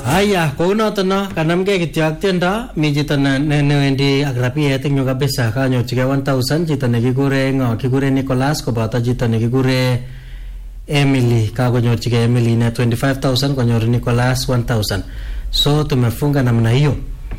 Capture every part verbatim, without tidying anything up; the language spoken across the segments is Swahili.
Aya, kounoton no kanamgei kityo ak tiendo mi chito newendi ak rapiet eng yu kabisa kanyorchigei one thousand chito nekikure ngo kikure Nicholas koboto chito nekikure Emily kakonyorchigei Emily ne twenty-five thousand konyor Nicholas one thousand. So tumefunga namna hiyo.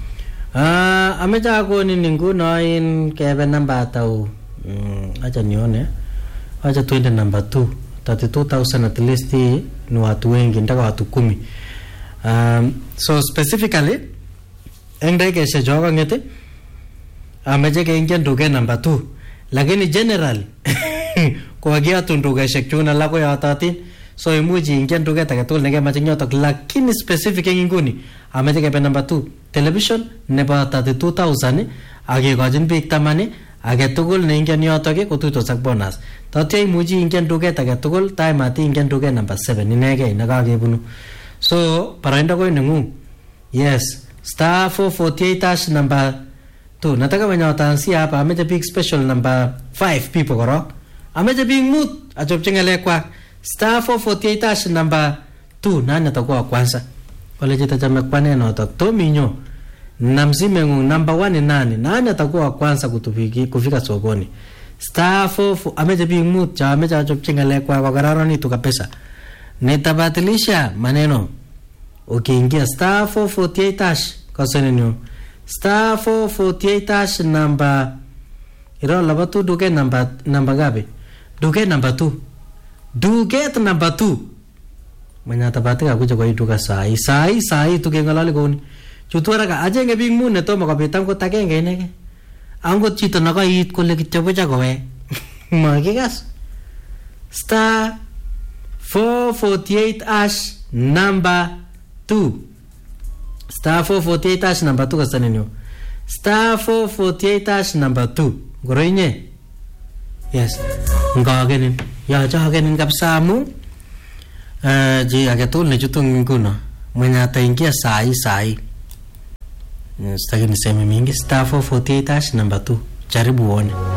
Ah, amecha akonin nguno in kebe namba atau mm, acha nione. Acha twende number two. thirty-two thousand at least ni watu wengi ndaka watu kumi. Um, so specifically engde keshe joga ngete ameje ke ingen duge number two lakini general kwa gia tunduge shekchuna lako ya tatin so imuji ingen duge takatul nege machinyotok lakini specific nginguni ameje ke number two television nebo thirty-two thousand age gojin big tamani age tugul ne ingen yotok ko tuito sak bonus tatya imuji ingen duge takatul time ati ingen duge number seven inege nakagebunu. So, paraindo ko yun. Yes. Star four forty-eight hash number two. Nataka manyotan siya pa. Ameja big special number five people koro. Ameja big mood. Achop chingale kwa. Star four forty-eight hash number two. Nani atakuwa kwanza. Wale jita jame kwa neno otak. To minyo. Namzime ngu number one ni nani. Nani atakuwa kwanza kutufiki, kufika sokoni. Star four. Ameja big mood. Cha ameja achop chingale kwa. Wakararo ni tukapesa. Nitabatilisha maneno ukiingia star four forty-eight hash kasene nyo star four forty-eight hash number iro labatu duke number number gapi duke number two duke number two manya tabatika kuja kwa duka sai sai sai tukengalale koni chutwara ka ajenge bing mun neto makabitam ko takenge ineke ango chito nakait kole kityobocha kowe makikas star four forty-eight hash number two. Star four forty-eight hash number two kasane nyo. Star four forty-eight hash number two. Goroinye. Yes. Ngagenin. Ya jagenin kabisa mu. Eh ji agetul ne chutung nguno. Mwenye ataingia sai sai. Sitaki niseme mingi. Star four forty-eight hash number two. Jaribu uone.